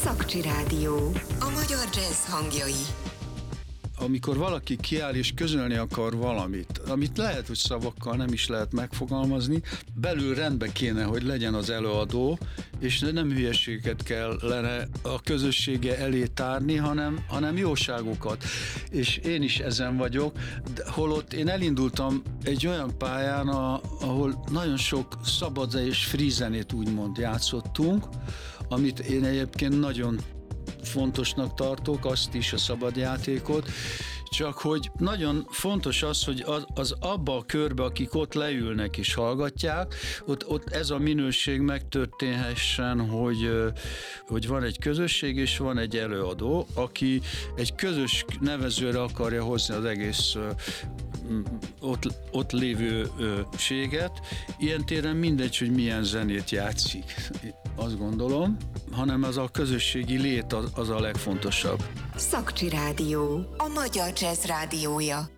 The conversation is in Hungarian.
Szakcsi Rádió. A magyar jazz hangjai. Amikor valaki kiáll és közölni akar valamit, amit lehet, hogy szavakkal nem is lehet megfogalmazni, belül rendbe kéne, hogy legyen az előadó, és nem hülyeséget kellene a közössége elé tárni, hanem jóságokat. És én is ezen vagyok, holott én elindultam egy olyan pályán, ahol nagyon sok szabad és free zenét úgymond játszottunk, amit én egyébként nagyon fontosnak tartok, azt is, a szabadjátékot, csak hogy nagyon fontos az, hogy az abba a körbe, akik ott leülnek és hallgatják, ott ez a minőség megtörténhessen, hogy van egy közösség és van egy előadó, aki egy közös nevezőre akarja hozni az egész ott lévőséget. Ilyen téren mindegy, hogy milyen zenét játszik, azt gondolom, hanem az a közösségi lét az a legfontosabb. Szakcsi Rádió. A magyar jazz rádiója.